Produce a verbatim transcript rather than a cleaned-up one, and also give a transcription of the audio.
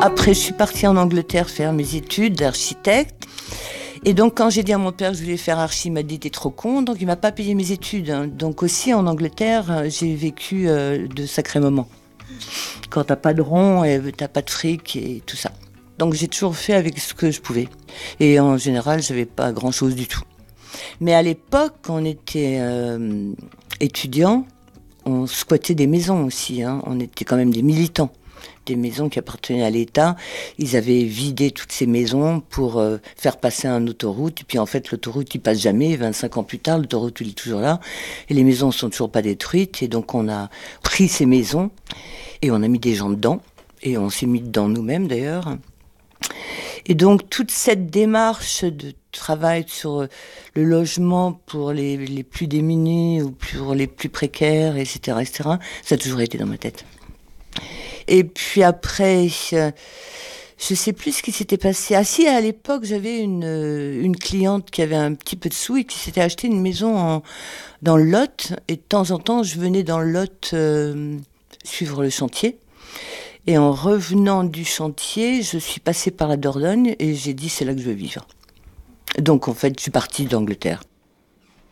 Après, je suis partie en Angleterre faire mes études d'architecte. Et donc, quand j'ai dit à mon père que je voulais faire archi, il m'a dit « t'es trop con », donc il m'a pas payé mes études. Hein. Donc aussi, en Angleterre, j'ai vécu euh, de sacrés moments. Quand t'as pas de rond, et t'as pas de fric et tout ça. Donc j'ai toujours fait avec ce que je pouvais. Et en général, j'avais pas grand-chose du tout. Mais à l'époque, quand on était euh, étudiant, on squattait des maisons aussi. Hein. On était quand même des militants. Des maisons qui appartenaient à l'État. Ils avaient vidé toutes ces maisons pour euh, faire passer un autoroute. Et puis en fait, l'autoroute, il passe jamais. vingt-cinq ans plus tard, l'autoroute, il est toujours là. Et les maisons sont toujours pas détruites. Et donc on a pris ces maisons et on a mis des gens dedans. Et on s'est mis dedans nous-mêmes d'ailleurs. Et donc toute cette démarche de travail sur le logement pour les, les plus démunis ou pour les plus précaires, et cetera, et cetera, ça a toujours été dans ma tête. Et puis après, je sais plus ce qui s'était passé. Ah si, à l'époque, j'avais une, une cliente qui avait un petit peu de sous et qui s'était acheté une maison en, dans le Lot. Et de temps en temps, je venais dans le Lot euh, suivre le chantier. Et en revenant du chantier, je suis passée par la Dordogne et j'ai dit c'est là que je veux vivre. Donc en fait, je suis partie d'Angleterre.